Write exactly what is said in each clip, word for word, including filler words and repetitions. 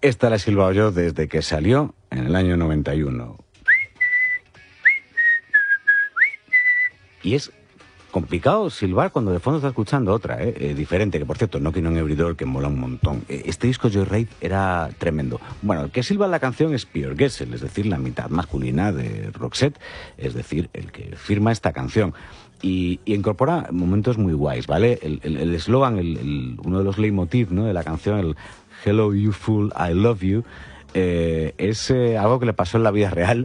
Esta la he silbado yo desde que salió en el año noventa y uno. Y es complicado silbar cuando de fondo está escuchando otra, ¿eh? Eh, diferente, que por cierto, no Knocking on Every Door, que mola un montón. Eh, este disco Joyride era tremendo. Bueno, el que silba la canción es Pierre Gessel, es decir, la mitad masculina de Roxette, es decir, el que firma esta canción. Y, y incorpora momentos muy guays, ¿vale? El eslogan, el, el, el, uno de los leitmotiv, ¿no?, de la canción, el Hello You Fool, I Love You, eh, es eh, algo que le pasó en la vida real.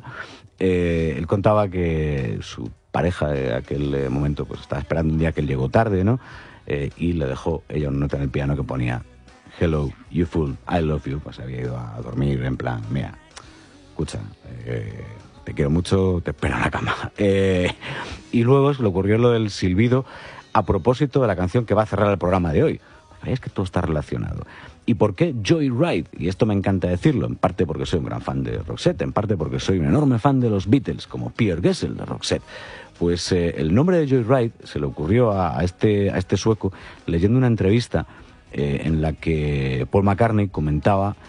Eh, él contaba que su pareja de aquel eh, momento pues estaba esperando un día que él llegó tarde, ¿no? Eh, y le dejó ella una nota en el piano que ponía Hello, you fool, I love you. Pues había ido a dormir en plan, mira, escucha, eh, te quiero mucho, te espero en la cama. Eh, y luego se le ocurrió lo del silbido a propósito de la canción que va a cerrar el programa de hoy. Es que todo está relacionado. ¿Y por qué Joyride? Y esto me encanta decirlo, en parte porque soy un gran fan de Roxette, en parte porque soy un enorme fan de los Beatles, como Pierre Gessel de Roxette. Pues eh, el nombre de Joyride se le ocurrió a, a, este, a este sueco leyendo una entrevista eh, en la que Paul McCartney comentaba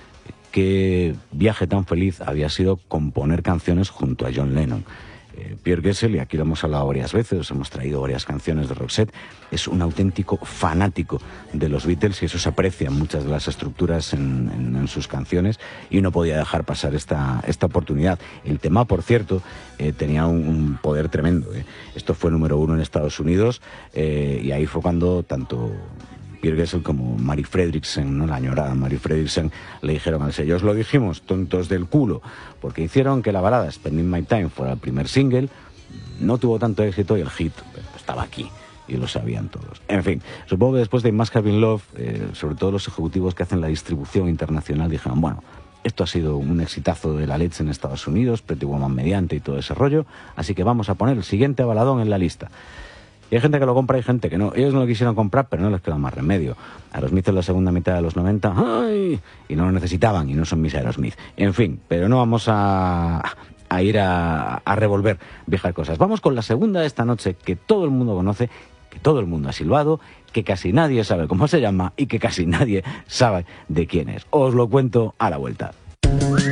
qué viaje tan feliz había sido componer canciones junto a John Lennon. Eh, Pierre Gessel, y aquí lo hemos hablado varias veces, os hemos traído varias canciones de Roxette, es un auténtico fanático de los Beatles y eso se aprecia en muchas de las estructuras en, en, en sus canciones y no podía dejar pasar esta, esta oportunidad. El tema, por cierto, eh, tenía un, un poder tremendo. Eh. Esto fue número uno en Estados Unidos eh, y ahí fue cuando tanto Pierre Gessel como Mary Fredriksson, ¿no?, la añorada Mary Fredriksson, le dijeron al sello, os lo dijimos, tontos del culo, porque hicieron que la balada Spending My Time fuera el primer single, no tuvo tanto éxito y el hit estaba aquí, y lo sabían todos. En fin, supongo que después de Must Have Been Love, eh, sobre todo los ejecutivos que hacen la distribución internacional, dijeron, bueno, esto ha sido un exitazo de la leche en Estados Unidos, Pretty Woman mediante y todo ese rollo, así que vamos a poner el siguiente baladón en la lista. Y hay gente que lo compra y gente que no. Ellos no lo quisieron comprar, pero no les queda más remedio. Aerosmith en la segunda mitad de los noventa, ¡ay!, y no lo necesitaban, y no son mis Aerosmith. En fin, pero no vamos a, a ir a, a revolver viejas cosas. Vamos con la segunda de esta noche, que todo el mundo conoce, que todo el mundo ha silbado, que casi nadie sabe cómo se llama y que casi nadie sabe de quién es. Os lo cuento a la vuelta.